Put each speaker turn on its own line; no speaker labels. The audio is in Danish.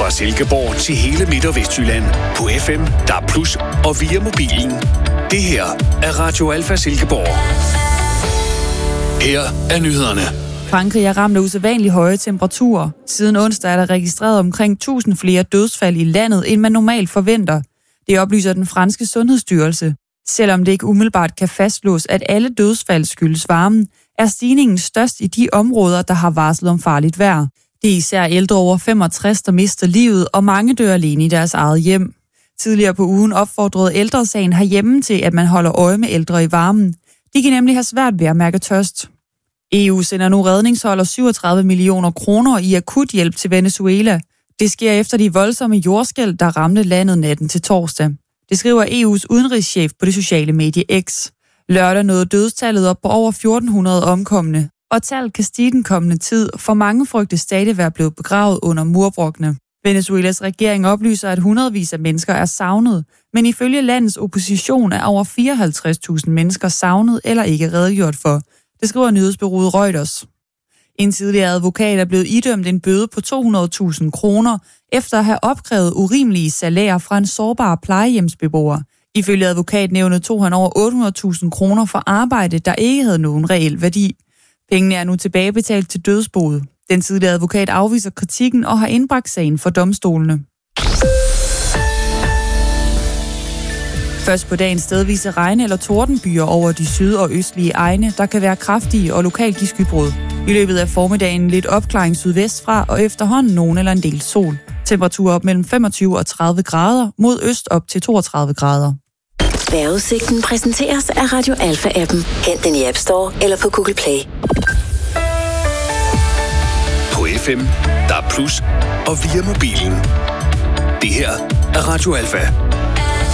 Fra Silkeborg til hele Midt- og Vestjylland. På FM, DAB+, og via mobilen. Det her er Radio Alfa Silkeborg. Her er nyhederne.
Frankrig er ramt af usædvanligt høje temperaturer. Siden onsdag er der registreret omkring 1000 flere dødsfald i landet, end man normalt forventer. Det oplyser den franske sundhedsstyrelse. Selvom det ikke umiddelbart kan fastslås, at alle dødsfald skyldes varmen, er stigningen størst i de områder, der har varslet om farligt vejr. Det er især ældre over 65, der mister livet, og mange dør alene i deres eget hjem. Tidligere på ugen opfordrede Ældresagen herhjemme til, at man holder øje med ældre i varmen. De kan nemlig have svært ved at mærke tørst. EU sender nu redningshold og 37 millioner kroner i akut hjælp til Venezuela. Det sker efter de voldsomme jordskælv, der ramte landet natten til torsdag. Det skriver EU's udenrigschef på det sociale medie X. Lørdag nåede dødstallet op på over 1400 omkomne, og tallet kan stige den kommende tid, for mange frygter stadig være blevet begravet under murbrokkene. Venezuelas regering oplyser, at hundredvis af mennesker er savnet, men ifølge landets opposition er over 54.000 mennesker savnet eller ikke redegjort for. Det skriver nyhedsbureauet Reuters. En tidligere advokat er blevet idømt en bøde på 200.000 kroner, efter at have opkrævet urimelige salærer fra en sårbar plejehjemsbeboer. Ifølge advokatnævnet tog han over 800.000 kroner for arbejde, der ikke havde nogen reel værdi. Pengene er nu tilbagebetalt til dødsboet. Den tidligere advokat afviser kritikken og har indbragt sagen for domstolene. Først på dagen stedvise regn- eller tordenbyer over de syd- og østlige egne, der kan være kraftige og lokalt give skybrud. I løbet af formiddagen lidt opklaring sydvestfra og efterhånden nogen eller en del sol. Temperaturer op mellem 25 og 30 grader, mod øst op til 32 grader.
Vejrudsigten præsenteres af Radio Alfa-appen. Hent den i App Store eller på Google Play.
På FM, DAB+, og via mobilen. Det her er Radio Alfa.